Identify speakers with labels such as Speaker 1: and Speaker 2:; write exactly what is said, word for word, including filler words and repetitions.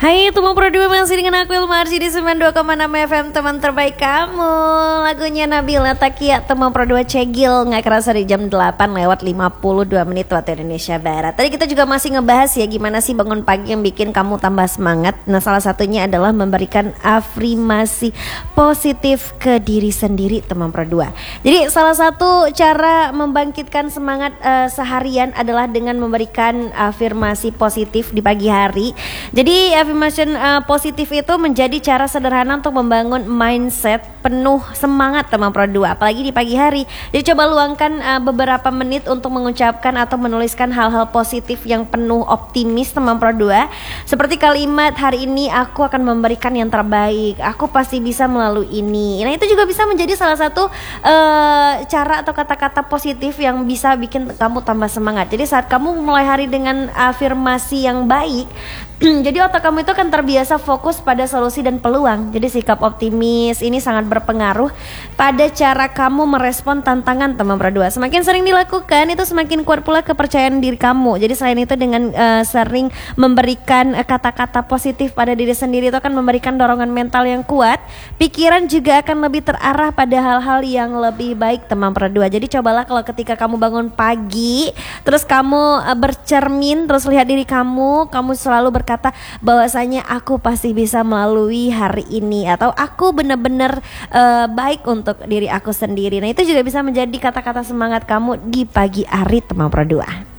Speaker 1: Hai teman Pro dua, masih dengan aku Ilma Arsi di sembilan puluh dua koma enam F M, teman terbaik kamu. Lagunya Nabila Takia, teman Pro dua Cegil. Gak kerasa di jam delapan lewat lima puluh dua menit waktu Indonesia Barat. Tadi kita juga masih ngebahas ya gimana sih bangun pagi yang bikin kamu tambah semangat. Nah, salah satunya adalah memberikan afirmasi positif ke diri sendiri, teman Pro dua. Jadi salah satu cara membangkitkan semangat uh, seharian adalah dengan memberikan afirmasi positif di pagi hari. Jadi affirmation uh, positif itu menjadi cara sederhana untuk membangun mindset penuh semangat, teman Pro dua, apalagi di pagi hari. Jadi coba luangkan uh, beberapa menit untuk mengucapkan atau menuliskan hal-hal positif yang penuh optimis, teman Pro dua. Seperti kalimat, hari ini aku akan memberikan yang terbaik, aku pasti bisa melalui ini. Nah, itu juga bisa menjadi salah satu uh, cara atau kata-kata positif yang bisa bikin kamu tambah semangat. Jadi saat kamu mulai hari dengan afirmasi yang baik, jadi otak kamu itu akan terbiasa fokus pada solusi dan peluang. Jadi sikap optimis ini sangat berpengaruh pada cara kamu merespon tantangan, teman Pro dua. Semakin sering dilakukan, itu semakin kuat pula kepercayaan diri kamu. Jadi selain itu, dengan uh, sering memberikan uh, kata-kata positif pada diri sendiri, itu akan memberikan dorongan mental yang kuat. Pikiran juga akan lebih terarah pada hal-hal yang lebih baik, teman Pro dua. Jadi cobalah kalau ketika kamu bangun pagi, terus kamu uh, bercermin, terus lihat diri kamu, kamu selalu ber kata bahwasanya aku pasti bisa melalui hari ini, atau aku benar-benar uh, baik untuk diri aku sendiri. Nah, itu juga bisa menjadi kata-kata semangat kamu di pagi hari, teman Pro dua.